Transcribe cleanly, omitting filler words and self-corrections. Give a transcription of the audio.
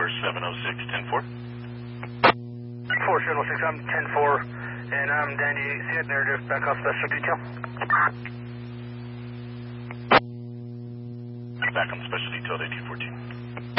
4706, 10-4. 4706, I'm 10-4, and I'm Dandy 8, there, just back off special detail. Back on the special detail, AD 14.